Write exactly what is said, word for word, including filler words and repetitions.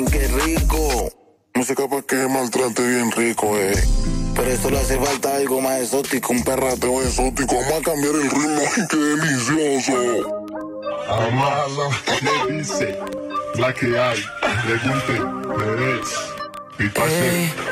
Qué rico. Música pa' que maltrate bien rico, eh. Pero esto le hace falta algo más exótico. Un perrateo exótico. Vamos a cambiar el ritmo. ¡Qué delicioso! Amala, le dice la que hay, le guste, me des. Y pase.